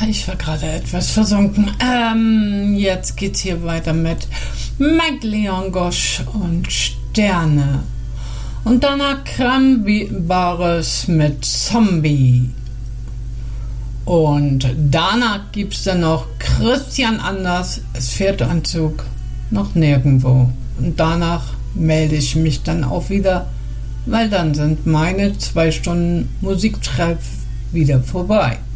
Ich war gerade etwas versunken. Jetzt geht's hier weiter mit Mike Leon Gosch und Sterne. Und danach Cranberries mit Zombie. Und danach gibt's dann noch Christian Anders, es fährt ein Zug noch nirgendwo. Und danach melde ich mich dann auch wieder, weil dann sind meine 2 Stunden Musiktreff wieder vorbei.